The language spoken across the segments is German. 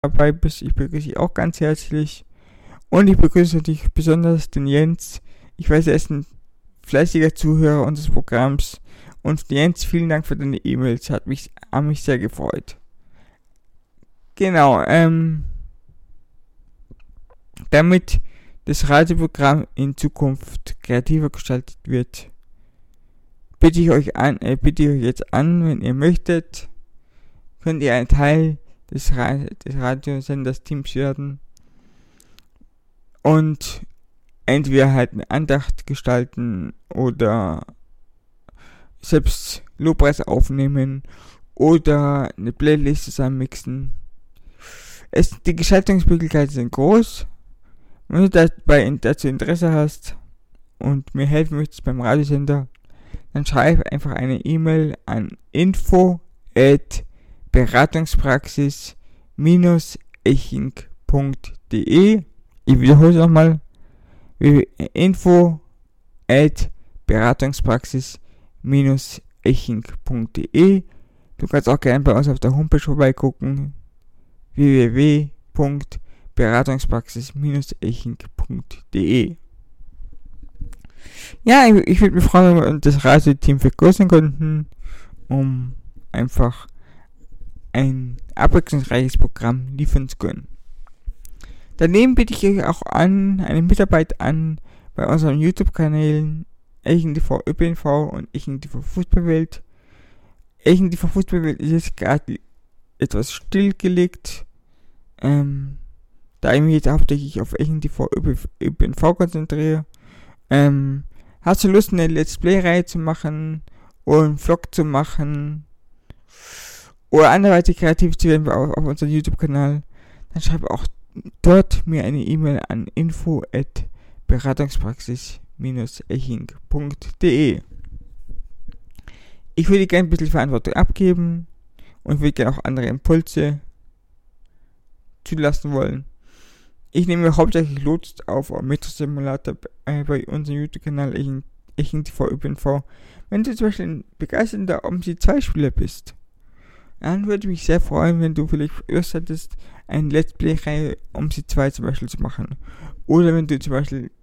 dabei bist. Ich begrüße dich auch ganz herzlich. Und ich begrüße natürlich besonders den Jens. Ich weiß, er ist ein fleißiger Zuhörer unseres Programms. Und Jens, vielen Dank für deine E-Mails. Hat mich sehr gefreut. Genau, damit das Radioprogramm in Zukunft kreativer gestaltet wird, bitte ich euch jetzt an, wenn ihr möchtet, könnt ihr ein Teil des Radiosenders Teams werden und entweder halt eine Andacht gestalten oder selbst Lobpreis aufnehmen oder eine Playlist zusammenmixen. Die Gestaltungsmöglichkeiten sind groß. Wenn du dazu Interesse hast und mir helfen möchtest beim Radiosender, dann schreib einfach eine E-Mail an info@beratungspraxis-eching.de. Ich wiederhole es nochmal. info@beratungspraxis-eching.de. Du kannst auch gerne bei uns auf der Homepage vorbeigucken. www.beratungspraxis-eching.de. Ja, ich würde mich freuen, wenn wir das Radioteam vergrößern könnten, um einfach ein abwechslungsreiches Programm liefern zu können. Daneben biete ich euch auch eine Mitarbeit an bei unseren YouTube-Kanälen EchingTV ÖPNV und EchingTV Fußballwelt. EchingTV Fußballwelt ist jetzt gerade etwas stillgelegt, da ich mich jetzt hauptsächlich auf EchingTV ÖPNV konzentriere. Hast du Lust, eine Let's Play-Reihe zu machen oder einen Vlog zu machen oder anderweitig kreativ zu werden auf unserem YouTube-Kanal, dann schreib auch dort mir eine E-Mail an info@beratungspraxis-eching.de. Ich würde gerne ein bisschen Verantwortung abgeben und würde gerne auch andere Impulse zulassen wollen. Ich nehme hauptsächlich Lust auf Metro Simulator bei unserem YouTube-Kanal EchingTV ÖPNV. Wenn du zum Beispiel ein begeisterter OMSI 2-Spieler bist, dann würde ich mich sehr freuen, wenn du vielleicht Lust hättest, eine Let's Play-Reihe OMSI 2 zum Beispiel zu machen. Oder wenn du zum Beispiel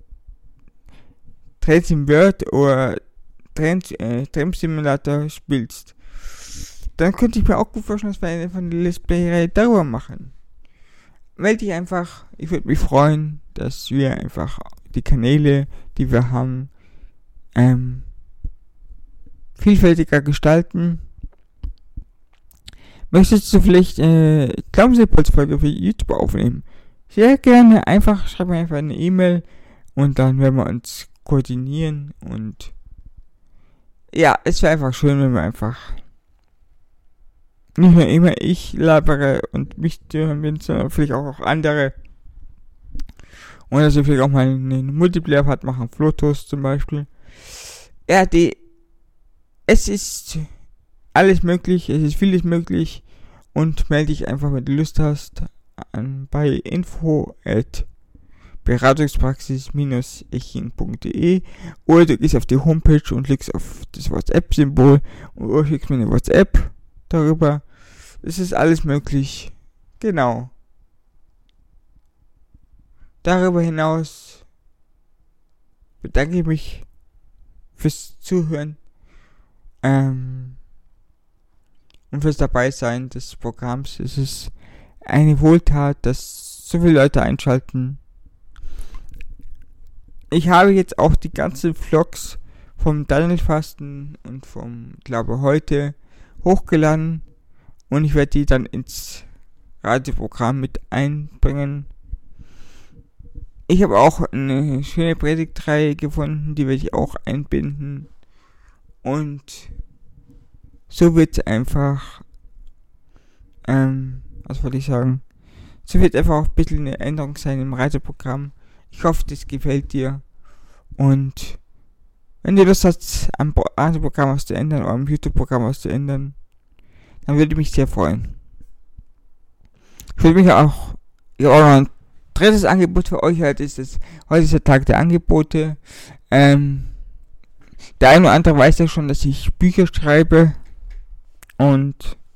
Train Sim World oder Train Simulator spielst, dann könnte ich mir auch gut vorstellen, dass wir eine Let's Play-Reihe darüber machen. Melde dich einfach, ich würde mich freuen, dass wir einfach die Kanäle, die wir haben, vielfältiger gestalten. Möchtest du vielleicht Glaubensimpulsfolge für YouTube aufnehmen? Sehr gerne, schreib mir einfach eine E-Mail und dann werden wir uns koordinieren und ja, es wäre einfach schön, wenn wir einfach nicht nur immer ich labere und mich hören will, sondern vielleicht auch andere. Und dass wir vielleicht auch mal einen Multiplayer-Part machen, Flotos zum Beispiel. Ja, es ist alles möglich, es ist vieles möglich und melde dich einfach, wenn du Lust hast, bei info@beratungspraxis-eching.de oder du gehst auf die Homepage und klickst auf das WhatsApp-Symbol oder schickst mir eine WhatsApp darüber. Es ist alles möglich. Genau. Darüber hinaus bedanke ich mich fürs Zuhören und fürs Dabeisein des Programms. Es ist eine Wohltat, dass so viele Leute einschalten. Ich habe jetzt auch die ganzen Vlogs vom Daniel-Fasten und vom Glaube heute hochgeladen und ich werde die dann ins Radioprogramm mit einbringen. Ich habe auch eine schöne Predigtreihe gefunden, die werde ich auch einbinden und so wird es einfach, was wollte ich sagen, so wird einfach auch ein bisschen eine Änderung sein im Radioprogramm. Ich hoffe, das gefällt dir und wenn du Lust hast, am Radioprogramm was zu ändern oder am YouTube-Programm was zu ändern, dann würde ich mich sehr freuen. Ich würde mich auch, ja, noch ein drittes Angebot für euch heute ist der Tag der Angebote. Der eine oder andere weiß ja schon, dass ich Bücher schreibe und